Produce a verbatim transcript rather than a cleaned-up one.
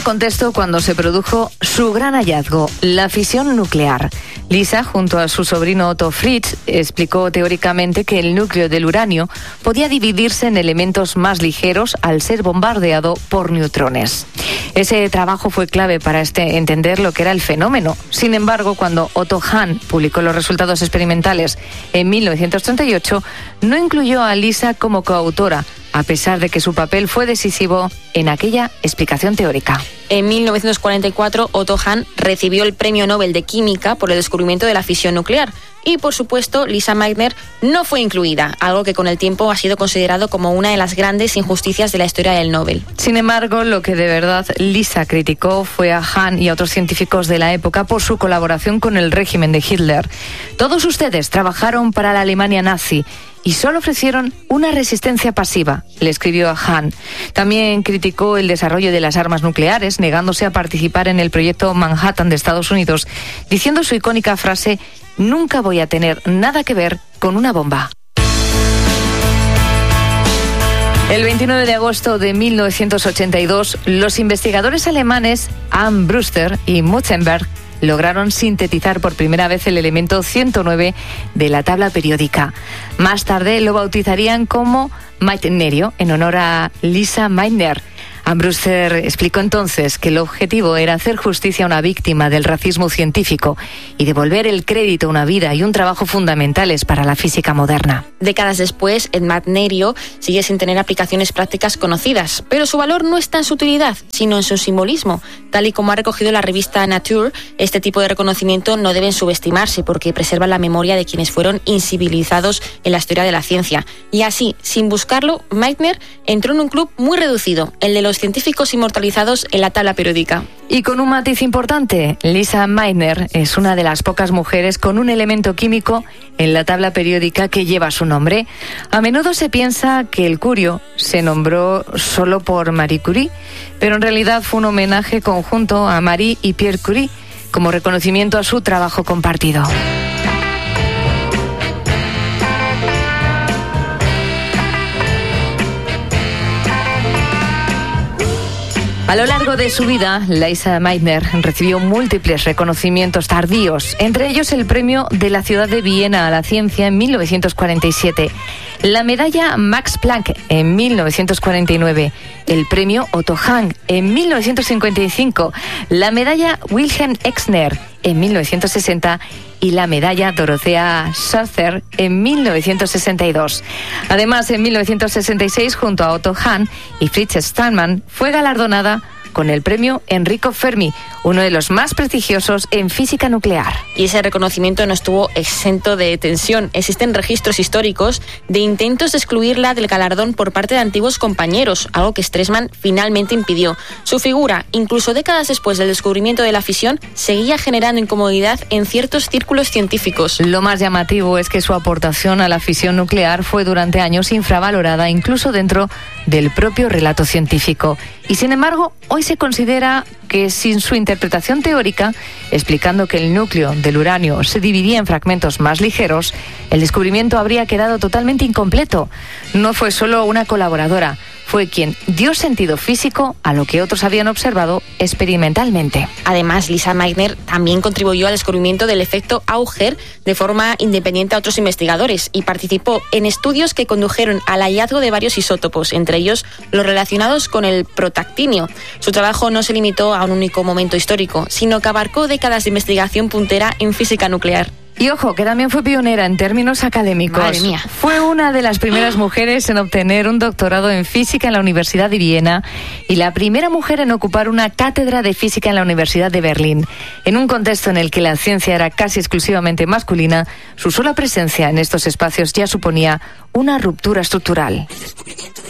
contexto cuando se produjo su gran hallazgo, la fisión nuclear. Lisa, junto a su sobrino Otto Fritsch, explicó teóricamente que el núcleo del uranio podía dividirse en elementos más ligeros al ser bombardeado por neutrones. Ese trabajo fue clave para este, entender lo que era el fenómeno. Sin embargo, cuando Otto Hahn publicó los resultados experimentales en mil novecientos treinta y ocho, no incluyó a Lisa como coautora, a pesar de que su papel fue decisivo en aquella explicación teórica. En mil novecientos cuarenta y cuatro, Otto Hahn recibió el Premio Nobel de Química por el descubrimiento de la fisión nuclear. Y, por supuesto, Lisa Meitner no fue incluida, algo que con el tiempo ha sido considerado como una de las grandes injusticias de la historia del Nobel. Sin embargo, lo que de verdad Lisa criticó fue a Hahn y a otros científicos de la época por su colaboración con el régimen de Hitler. Todos ustedes trabajaron para la Alemania nazi y solo ofrecieron una resistencia pasiva, le escribió a Hahn. También criticó el desarrollo de las armas nucleares, negándose a participar en el proyecto Manhattan de Estados Unidos, diciendo su icónica frase: «Nunca voy a tener nada que ver con una bomba». El veintinueve de agosto de mil novecientos ochenta y dos, los investigadores alemanes Anne Brewster y Mutzenberg lograron sintetizar por primera vez el elemento ciento nueve de la tabla periódica. Más tarde lo bautizarían como meitnerio, en honor a Lisa Meitner. Anne Brewster explicó entonces que el objetivo era hacer justicia a una víctima del racismo científico y devolver el crédito a una vida y un trabajo fundamentales para la física moderna. Décadas después, el meitnerio sigue sin tener aplicaciones prácticas conocidas, pero su valor no está en su utilidad, sino en su simbolismo. Tal y como ha recogido la revista Nature, este tipo de reconocimiento no deben subestimarse porque preservan la memoria de quienes fueron invisibilizados en la historia de la ciencia. Y así, sin buscarlo, Meitner entró en un club muy reducido, el de los científicos inmortalizados en la tabla periódica. Y con un matiz importante, Lisa Meitner es una de las pocas mujeres con un elemento químico en la tabla periódica que lleva su nombre. A menudo se piensa que el curio se nombró solo por Marie Curie, pero en realidad fue un homenaje conjunto a Marie y Pierre Curie, como reconocimiento a su trabajo compartido. A lo largo de su vida, Lisa Meitner recibió múltiples reconocimientos tardíos, entre ellos el premio de la ciudad de Viena a la ciencia en mil novecientos cuarenta y siete, la medalla Max Planck en mil novecientos cuarenta y nueve, el premio Otto Hahn en mil novecientos cincuenta y cinco, la medalla Wilhelm Exner en mil novecientos sesenta y la medalla Dorothea Scharzer en mil novecientos sesenta y dos. Además, en mil novecientos sesenta y seis, junto a Otto Hahn y Fritz Stallman, fue galardonada con el premio Enrico Fermi, uno de los más prestigiosos en física nuclear. Y ese reconocimiento no estuvo exento de tensión. Existen registros históricos de intentos de excluirla del galardón por parte de antiguos compañeros, algo que Stresemann finalmente impidió. Su figura, incluso décadas después del descubrimiento de la fisión, seguía generando incomodidad en ciertos círculos científicos. Lo más llamativo es que su aportación a la fisión nuclear fue durante años infravalorada, incluso dentro del propio relato científico. Y sin embargo, hoy se considera que sin su interpretación teórica, explicando que el núcleo del uranio se dividía en fragmentos más ligeros, el descubrimiento habría quedado totalmente incompleto. No fue solo una colaboradora, fue quien dio sentido físico a lo que otros habían observado experimentalmente. Además, Lisa Meitner también contribuyó al descubrimiento del efecto Auger de forma independiente a otros investigadores y participó en estudios que condujeron al hallazgo de varios isótopos, entre ellos los relacionados con el protactinio. Su trabajo no se limitó a un único momento histórico, sino que abarcó décadas de investigación puntera en física nuclear. Y ojo, que también fue pionera en términos académicos. Madre mía. Fue una de las primeras mujeres en obtener un doctorado en física en la Universidad de Viena y la primera mujer en ocupar una cátedra de física en la Universidad de Berlín. En un contexto en el que la ciencia era casi exclusivamente masculina, su sola presencia en estos espacios ya suponía una ruptura estructural.